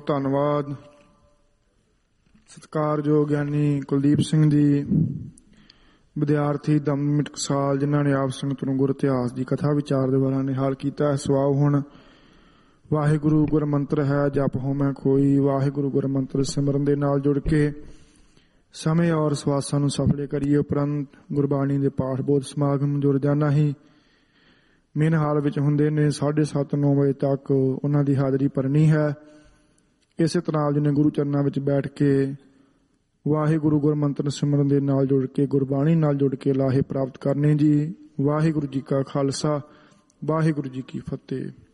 ਧੰਨਵਾਦ। ਸਤਿਕਾਰਯੋਗ ਗਿਆਨੀ ਕੁਲਦੀਪ ਸਿੰਘ ਜੀ, ਵਿਦਿਆਰਥੀ ਦਮਨ ਟਕਸਾਲ, ਜਿਨ੍ਹਾਂ ਨੇ ਆਪ ਸੰਗਤ ਨੂੰ ਗੁਰ ਇਤਿਹਾਸ ਦੀ ਕਥਾ ਵਿਚਾਰ ਦੇ ਬਾਰੇ ਨਿਹਾਲ ਕੀਤਾ ਹੈ। ਸਵਾਉ ਹੁਣ ਵਾਹਿਗੁਰੂ ਗੁਰਮੰਤਰ ਹੈ ਜਪ ਹੋਮੈ ਕੋਈ। ਵਾਹਿਗੁਰੂ ਗੁਰਮੰਤਰ ਸਿਮਰਨ ਦੇ ਨਾਲ ਜੁੜ ਕੇ ਸਮੇਂ ਔਰ ਸਵਾਸਾਂ ਨੂੰ ਸਫਲੇ ਕਰੀਏ। ਉਪਰੰਤ ਗੁਰਬਾਣੀ ਦੇ ਪਾਠ ਬੋਧ ਸਮਾਗਮ ਜੋ ਰੋਜ਼ਾਨਾ ਹੀ ਮੇਨ ਹਾਲ ਵਿੱਚ ਹੁੰਦੇ ਨੇ 7:30 9 ਵਜੇ ਤੱਕ ਉਹਨਾਂ ਦੀ ਹਾਜ਼ਰੀ ਭਰਨੀ ਹੈ। ਇਸੇ ਤਰ੍ਹਾਂ ਜਿਹਨੇ ਗੁਰੂ ਚਰਨਾਂ ਵਿੱਚ ਬੈਠ ਕੇ ਵਾਹਿਗੁਰੂ ਗੁਰਮੰਤਰ ਸਿਮਰਨ ਦੇ ਨਾਲ ਜੁੜ ਕੇ ਗੁਰਬਾਣੀ ਨਾਲ ਜੁੜ ਕੇ ਲਾਹੇ ਪ੍ਰਾਪਤ ਕਰਨੇ ਜੀ। ਵਾਹਿਗੁਰੂ ਜੀ ਕਾ ਖਾਲਸਾ, ਵਾਹਿਗੁਰੂ ਜੀ ਕੀ ਫਤਿਹ।